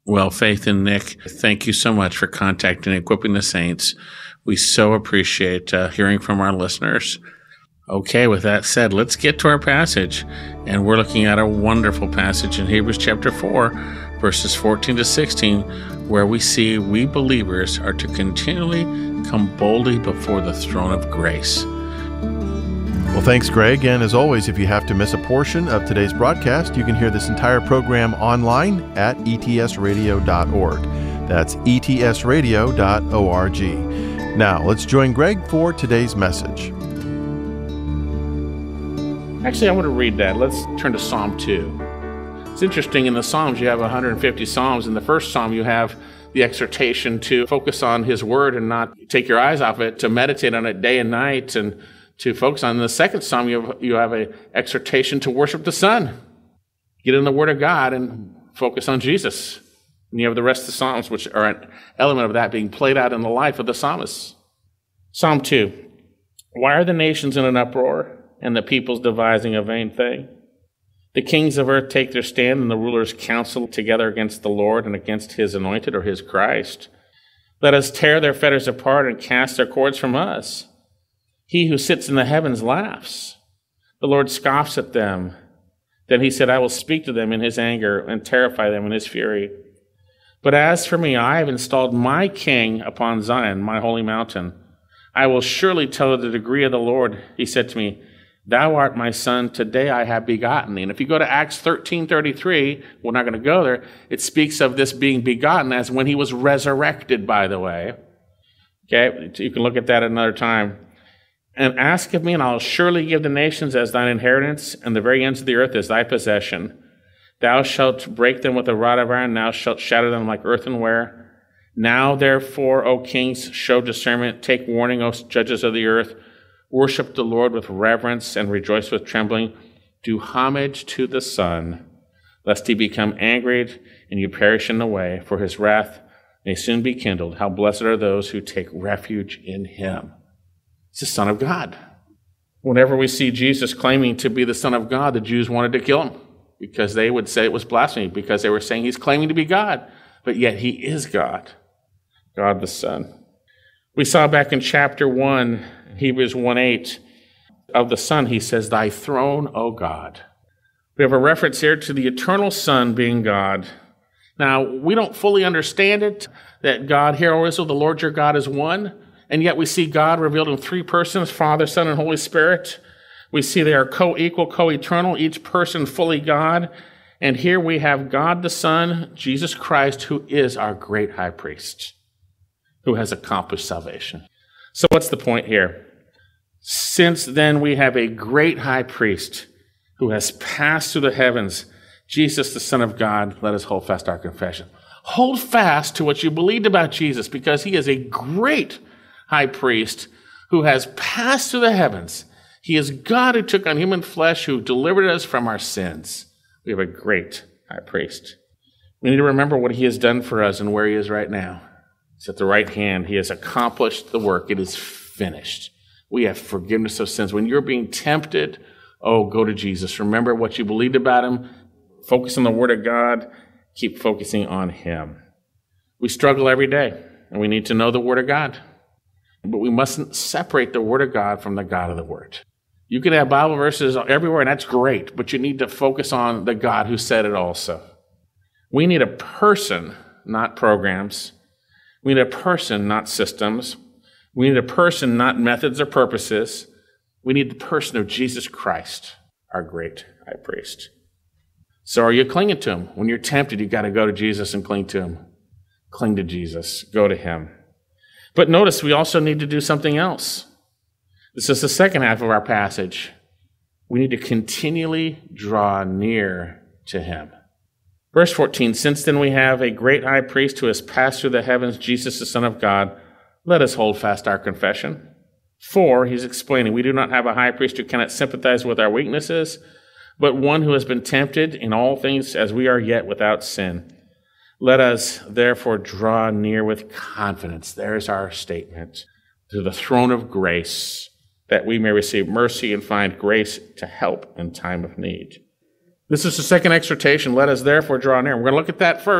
Well, Faith and Nick, thank you so much for contacting Equipping the Saints. We so appreciate hearing from our listeners. Okay, with that said, let's get to our passage. And we're looking at a wonderful passage in Hebrews chapter 4, verses 14 to 16, where we see we believers are to continually come boldly before the throne of grace. Well, thanks, Greg. And as always, if you have to miss a portion of today's broadcast, you can hear this entire program online at etsradio.org. That's etsradio.org. Now, let's join Greg for today's message. Actually, I want to read that. Let's turn to Psalm 2. It's interesting, in the Psalms, you have 150 Psalms. In the first Psalm, you have the exhortation to focus on His Word and not take your eyes off it, to meditate on it day and night, and to focus on. In the second Psalm, you have an exhortation to worship the Son. Get in the Word of God and focus on Jesus. And you have the rest of the Psalms, which are an element of that being played out in the life of the psalmist. Psalm 2. Why are the nations in an uproar, and the peoples devising a vain thing? The kings of earth take their stand, and the rulers counsel together against the Lord and against His anointed, or His Christ. Let us tear their fetters apart and cast their cords from us. He who sits in the heavens laughs. The Lord scoffs at them. Then He said, I will speak to them in His anger and terrify them in His fury. But as for me, I have installed my king upon Zion, my holy mountain. I will surely tell the degree of the Lord. He said to me, Thou art my son, today I have begotten thee. And if you go to Acts 13:33, we're not going to go there, it speaks of this being begotten as when He was resurrected, by the way. Okay, you can look at that another time. And ask of me, and I'll surely give the nations as thine inheritance, and the very ends of the earth as thy possession. Thou shalt break them with a rod of iron, thou shalt shatter them like earthenware. Now, therefore, O kings, show discernment, take warning, O judges of the earth. Worship the Lord with reverence and rejoice with trembling. Do homage to the Son, lest He become angered and you perish in the way, for His wrath may soon be kindled. How blessed are those who take refuge in Him. It's the Son of God. Whenever we see Jesus claiming to be the Son of God, the Jews wanted to kill Him because they would say it was blasphemy, because they were saying He's claiming to be God, but yet He is God, God the Son. We saw back in chapter 1, Hebrews 1:8, of the Son, He says, Thy throne, O God. We have a reference here to the eternal Son being God. Now, we don't fully understand it, that God, Hear, O Israel, the Lord your God is one, and yet we see God revealed in three persons, Father, Son, and Holy Spirit. We see they are co-equal, co-eternal, each person fully God. And here we have God the Son, Jesus Christ, who is our great high priest, who has accomplished salvation. So what's the point here? Since then we have a great high priest who has passed through the heavens, Jesus, the Son of God, let us hold fast our confession. Hold fast to what you believed about Jesus, because He is a great high priest who has passed through the heavens. He is God who took on human flesh, who delivered us from our sins. We have a great high priest. We need to remember what He has done for us and where He is right now. He's at the right hand. He has accomplished the work. It is finished. We have forgiveness of sins. When you're being tempted, go to Jesus. Remember what you believed about Him. Focus on the Word of God. Keep focusing on Him. We struggle every day, and we need to know the Word of God. But we mustn't separate the Word of God from the God of the Word. You can have Bible verses everywhere, and that's great, but you need to focus on the God who said it also. We need a person, not programs. We need a person, not systems. We need a person, not methods or purposes. We need the person of Jesus Christ, our great high priest. So are you clinging to Him? When you're tempted, you've got to go to Jesus and cling to Him. Cling to Jesus. Go to Him. But notice we also need to do something else. This is the second half of our passage. We need to continually draw near to Him. Verse 14, Since then we have a great high priest who has passed through the heavens, Jesus the Son of God, let us hold fast our confession. For, he's explaining, we do not have a high priest who cannot sympathize with our weaknesses, but one who has been tempted in all things as we are yet without sin. Let us therefore draw near with confidence. There's our statement. To the throne of grace, that we may receive mercy and find grace to help in time of need. This is the second exhortation. Let us therefore draw near. We're going to look at that first.